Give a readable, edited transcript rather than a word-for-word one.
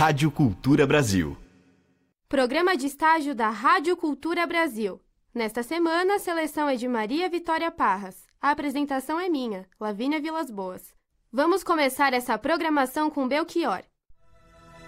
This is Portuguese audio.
Rádio Cultura Brasil. Programa de estágio da Rádio Cultura Brasil. Nesta semana, a seleção é de Maria Vitória Parras. A apresentação é minha, Lavínia Vilas Boas. Vamos começar essa programação com Belchior.